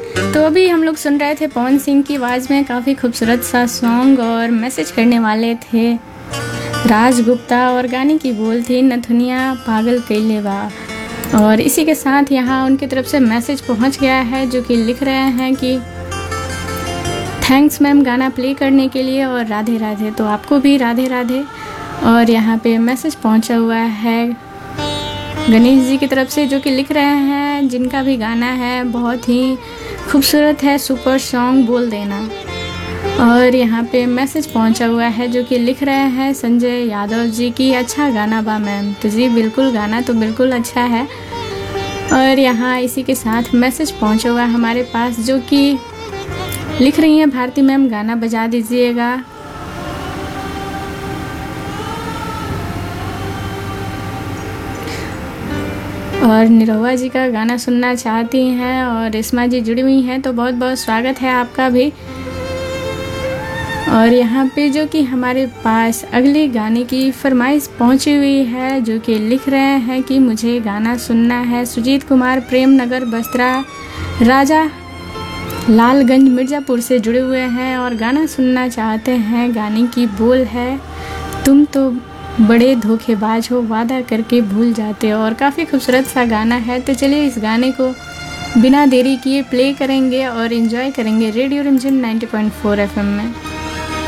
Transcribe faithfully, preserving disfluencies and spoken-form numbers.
तो अभी हम लोग सुन रहे थे पवन सिंह की आवाज़ में काफ़ी खूबसूरत सा सॉन्ग, और मैसेज करने वाले थे राज गुप्ता, और गाने की बोल थी नथुनिया पागल कैले बा। और इसी के साथ यहाँ उनकी तरफ से मैसेज पहुँच गया है, जो कि लिख रहे हैं कि थैंक्स मैम गाना प्ले करने के लिए, और राधे राधे। तो आपको भी राधे राधे। और यहाँ पे मैसेज पहुँचा हुआ है गणेश जी की तरफ से, जो कि लिख रहे हैं जिनका भी गाना है बहुत ही खूबसूरत है, सुपर सॉन्ग बोल देना। और यहाँ पे मैसेज पहुँचा हुआ है, जो कि लिख रहे हैं संजय यादव जी की अच्छा गाना बा मैम। तो जी बिल्कुल, गाना तो बिल्कुल अच्छा है। और यहाँ इसी के साथ मैसेज पहुँचा हुआ है हमारे पास, जो कि लिख रही हैं भारती मैम गाना बजा दीजिएगा। और निरहुआ जी का गाना सुनना चाहती हैं, और रेशमा जी जुड़ी हुई हैं, तो बहुत बहुत स्वागत है आपका भी। और यहाँ पे जो कि हमारे पास अगले गाने की फरमाइश पहुँची हुई है, जो कि लिख रहे हैं कि मुझे गाना सुनना है। सुजीत कुमार प्रेम नगर बस्तरा राजा लालगंज मिर्ज़ापुर से जुड़े हुए हैं और गाना सुनना चाहते हैं। गाने की बोल है तुम तो बड़े धोखेबाज हो, वादा करके भूल जाते हो। और काफ़ी खूबसूरत सा गाना है, तो चलिए इस गाने को बिना देरी किए प्ले करेंगे और एंजॉय करेंगे रेडियो रिमझिम ninety point four F M में।